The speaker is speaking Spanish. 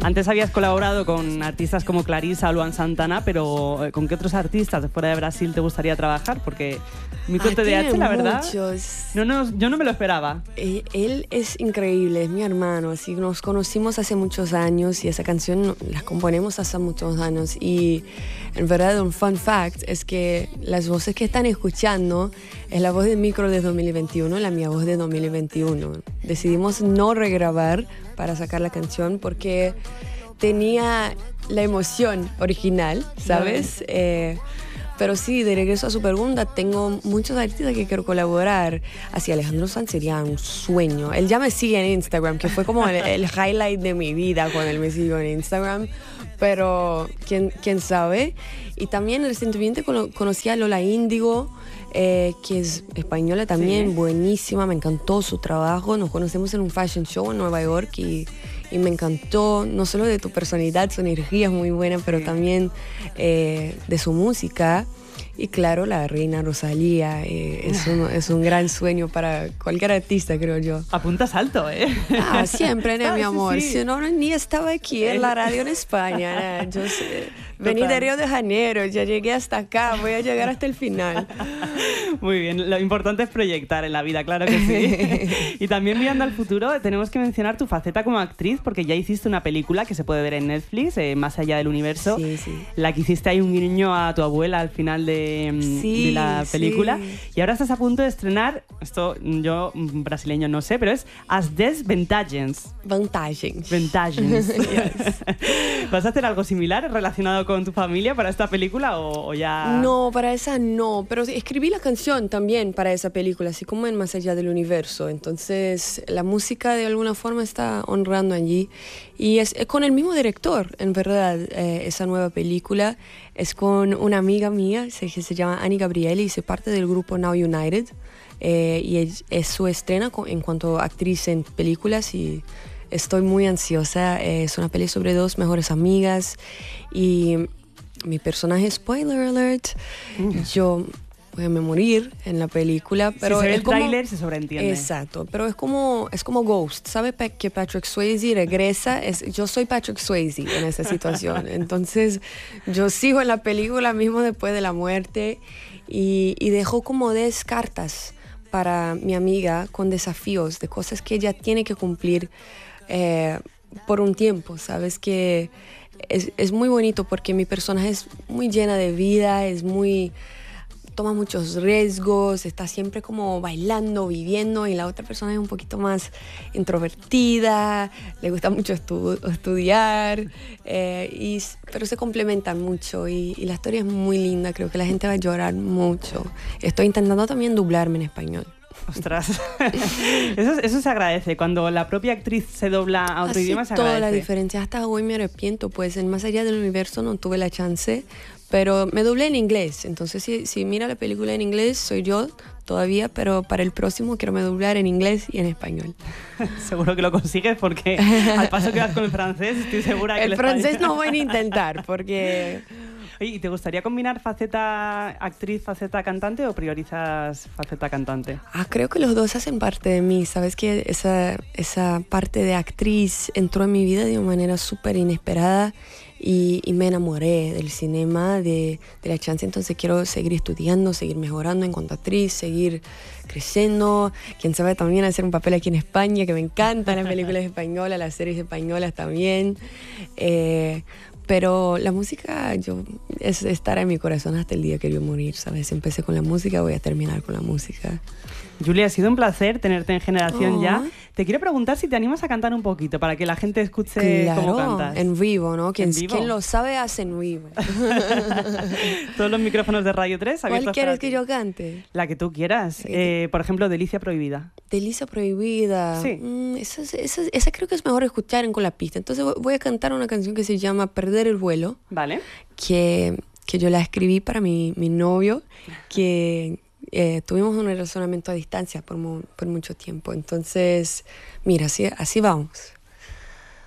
Antes habías colaborado con artistas como Clarissa o Luan Santana, pero ¿con qué otros artistas de fuera de Brasil te gustaría trabajar? Porque Mico TDH, la verdad, yo no me lo esperaba. Él es increíble, es mi hermano, así nos conocimos hace muchos años y esa canción la componemos hace muchos años. Y en verdad un fun fact es que las voces que están escuchando es la voz de Micro de 2021, la mía voz de 2021. Decidimos no regrabar para sacar la canción porque tenía la emoción original, ¿sabes? Pero sí, de regreso a Supergunda tengo muchos artistas que quiero colaborar. Así Alejandro Sanz sería un sueño. Él ya me sigue en Instagram, que fue como el highlight de mi vida cuando él me siguió en Instagram. Pero quién sabe. Y también recientemente conocí a Lola Índigo, que es española también, sí. Buenísima, me encantó su trabajo. Nos conocemos en un fashion show en Nueva York y me encantó, no solo de tu personalidad, su energía es muy buena, pero también de su música. Y claro, la reina Rosalía es un gran sueño para cualquier artista, creo yo. Apuntas alto, ¿eh? Siempre, ¿no, mi amor? Sí. Si no, ni estaba aquí en la radio en España. Yo vení de Río de Janeiro, ya llegué hasta acá, voy a llegar hasta el final. Muy bien, lo importante es proyectar en la vida, claro que sí. Y también mirando al futuro, tenemos que mencionar tu faceta como actriz, porque ya hiciste una película que se puede ver en Netflix, Más allá del universo. Sí, sí. La que hiciste ahí un guiño a tu abuela al final de la película. Sí. Y ahora estás a punto de estrenar, esto yo brasileño no sé, pero es As Desvantagens. Vantagens. Yes. ¿Vas a hacer algo similar relacionado con tu familia para esta película o ya...? No, para esa no, pero escribí la canción también para esa película, así como en Más allá del universo. Entonces la música de alguna forma está honrando allí y es con el mismo director, en verdad. Esa nueva película es con una amiga mía que se llama Ani Gabrieli y se parte del grupo Now United, y es su estreno en cuanto a actriz en películas y estoy muy ansiosa. Es una peli sobre dos mejores amigas y mi personaje, spoiler alert, yo voy a morir en la película, pero si se ve el tráiler se sobreentiende. Exacto, pero es como Ghost, ¿sabe? Que Patrick Swayze regresa, yo soy Patrick Swayze en esa situación, entonces yo sigo en la película mismo después de la muerte y dejo como 10 cartas para mi amiga con desafíos de cosas que ella tiene que cumplir por un tiempo, ¿sabes? Que es muy bonito porque mi personaje es muy llena de vida, toma muchos riesgos, está siempre como bailando, viviendo, y la otra persona es un poquito más introvertida, le gusta mucho estudiar, pero se complementan mucho y la historia es muy linda, creo que la gente va a llorar mucho. Estoy intentando también doblarme en español. Ostras, eso se agradece. Cuando la propia actriz se dobla a otro idioma se agradece. Toda la diferencia, hasta hoy me arrepiento, pues en Más allá del universo no tuve la chance, pero me doblé en inglés. Entonces si mira la película en inglés, soy yo todavía, pero para el próximo quiero me doblar en inglés y en español. Seguro que lo consigues porque al paso que vas con el francés estoy segura que el francés no voy a intentar porque... Oye, ¿y te gustaría combinar faceta actriz, faceta cantante o priorizas faceta cantante? Creo que los dos hacen parte de mí. Sabes que esa parte de actriz entró en mi vida de una manera súper inesperada y me enamoré del cinema, de la chance. Entonces quiero seguir estudiando, seguir mejorando en cuanto a actriz, seguir creciendo. Quién sabe también hacer un papel aquí en España, que me encantan las películas españolas, las series españolas también. Pero la música estará en mi corazón hasta el día que yo morir, ¿sabes? Empecé con la música, voy a terminar con la música. Julia, ha sido un placer tenerte en Generación Ya. Te quiero preguntar si te animas a cantar un poquito para que la gente escuche cómo cantas. En vivo, ¿no? Quien lo sabe hace en vivo. Todos los micrófonos de Radio 3 abiertos. ¿Cuál quieres que yo cante? La que tú quieras. Por ejemplo, Delicia Prohibida. Delicia Prohibida. Sí. Esa creo que es mejor escuchar con la pista. Entonces voy a cantar una canción que se llama Perder el vuelo. Vale. Que yo la escribí para mi novio, que... tuvimos un relacionamiento a distancia por mucho tiempo. Entonces, mira, así vamos.